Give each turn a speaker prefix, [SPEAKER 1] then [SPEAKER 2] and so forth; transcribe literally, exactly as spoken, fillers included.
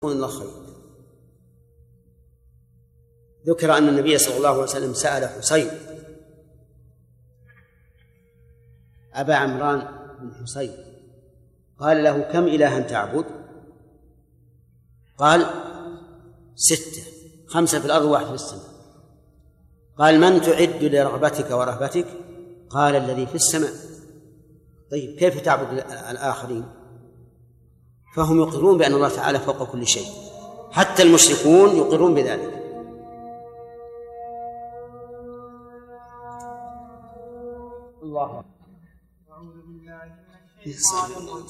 [SPEAKER 1] الله خير. ذكر أن النبي صلى الله عليه وسلم سأل حسين أبا عمران بن حسين قال له: كم إلها تعبد؟ قال: ستة، خمسة في الأرض وواحد في السماء. قال: من تعد لرغبتك ورهبتك؟ قال: الذي في السماء. طيب كيف تعبد الآخرين؟ فهم يقرون بأن الله تعالى فوق كل شيء، حتى المشركون يقرون بذلك. الله أعوذ بالله من الشيطان الرجيم.